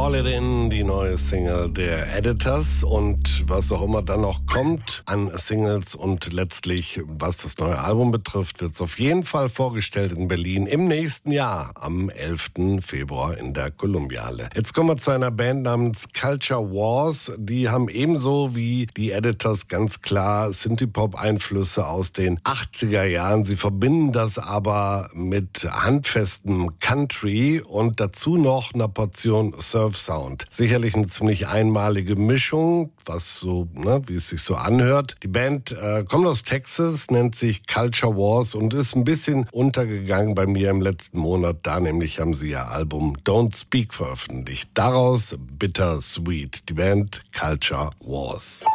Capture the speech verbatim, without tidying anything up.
Call It In, die neue Single der Editors, und was auch immer dann noch kommt an Singles und letztlich, was das neue Album betrifft, wird es auf jeden Fall vorgestellt in Berlin im nächsten Jahr, am elften Februar in der Columbiale. Jetzt kommen wir zu einer Band namens Culture Wars. Die haben ebenso wie die Editors ganz klar Synthie-Pop-Einflüsse aus den achtziger Jahren. Sie verbinden das aber mit handfestem Country und dazu noch einer Portion Surf-Sound. Sicherlich eine ziemlich einmalige Mischung, was so, ne, wie es sich so anhört. Die Band äh, kommt aus Texas, nennt sich Culture Wars und ist ein bisschen untergegangen bei mir im letzten Monat. Da nämlich haben sie ihr Album Don't Speak veröffentlicht. Daraus Bitter Sweet, die Band Culture Wars.